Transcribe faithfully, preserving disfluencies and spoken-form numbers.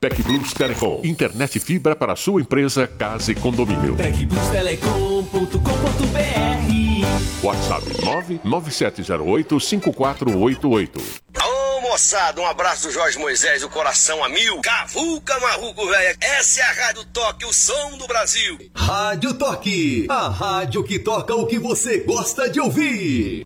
TecBlus Telecom. Internet fibra para sua empresa, casa e condomínio. tec plus telecom ponto com ponto b r. WhatsApp nove nove sete zero oito cinco quatro oito oito. Ô moçada, um abraço do Jorge Moisés, o coração a mil. Cavuca, Marruco, velho. Essa é a Rádio Toque, o som do Brasil. Rádio Toque, a rádio que toca o que você gosta de ouvir.